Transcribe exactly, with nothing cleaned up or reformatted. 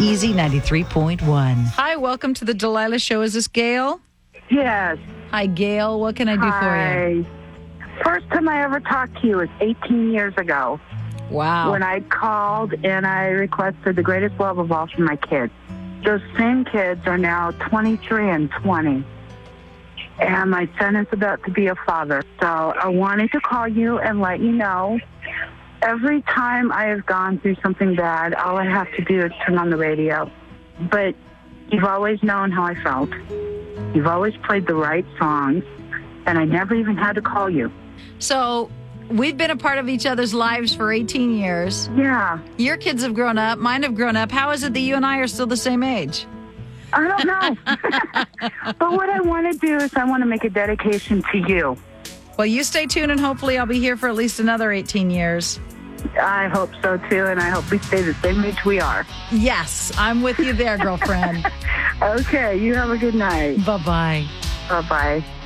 Easy ninety-three point one. Hi, welcome to the Delilah Show. Is this Gail? Yes. Hi, Gail. What can I do for you? Hi. First time I ever talked to you was eighteen years ago. Wow. When I called and I requested the greatest love of all from my kids. Those same kids are now twenty-three and twenty. And my son is about to be a father. So I wanted to call you and let you know. Every time I have gone through something bad, all I have to do is turn on the radio. But you've always known how I felt. You've always played the right songs, and I never even had to call you. So we've been a part of each other's lives for eighteen years. Yeah. Your kids have grown up. Mine have grown up. How is it that you and I are still the same age? I don't know. But what I want to do is I want to make a dedication to you. Well, you stay tuned, and hopefully I'll be here for at least another eighteen years. I hope so, too, and I hope we stay the same age we are. Yes, I'm with you there, girlfriend. Okay, you have a good night. Bye-bye. Bye-bye.